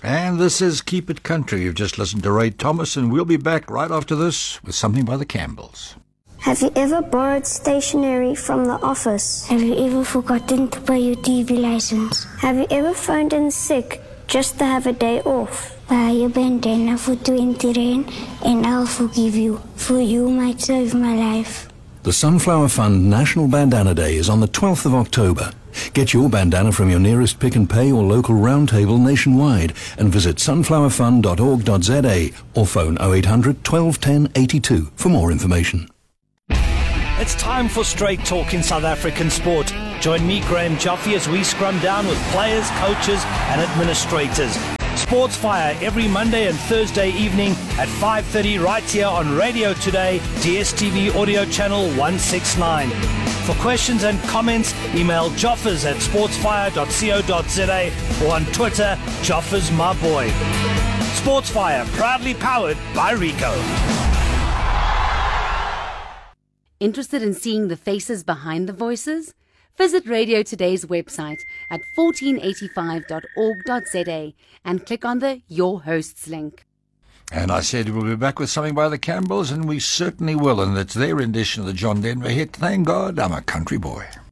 And this is Keep It Country. You've just listened to Ray Thomas, and we'll be back right after this with something by the Campbells. Have you ever borrowed stationery from the office? Have you ever forgotten to pay your TV license? Have you ever phoned in sick just to have a day off? Buy a bandana for 20 rand and I'll forgive you, for you might save my life. The Sunflower Fund National Bandana Day is on the 12th of October. Get your bandana from your nearest Pick and Pay or local roundtable nationwide and visit sunflowerfund.org.za or phone 0800 12 10 82 for more information. It's time for Straight Talk in South African sport. Join me, Graham Joffe, as we scrum down with players, coaches and administrators. Sports Fire every Monday and Thursday evening at 5:30 right here on Radio Today, DSTV Audio Channel 169. For questions and comments, email joffers@sportsfire.co.za or on Twitter, JoffersMyBoy. Sports Fire, proudly powered by Rico. Interested in seeing the faces behind the voices? Visit Radio Today's website at 1485.org.za and click on the Your Hosts link. And I said we'll be back with something by the Campbells, and we certainly will, and it's their rendition of the John Denver hit, Thank God I'm a Country Boy.